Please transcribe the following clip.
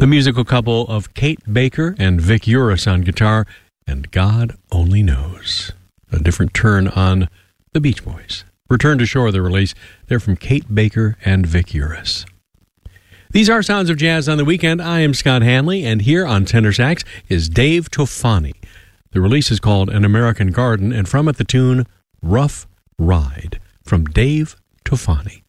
the musical couple of Kate Baker and Vic Uris on guitar, and God Only Knows. A different turn on the Beach Boys. Return to Shore, the release. They're from Kate Baker and Vic Uris. These are Sounds of Jazz on the Weekend. I am Scott Hanley, and here on tenor sax is Dave Tofani. The release is called An American Garden, and from it the tune Rough Ride from Dave Tofani.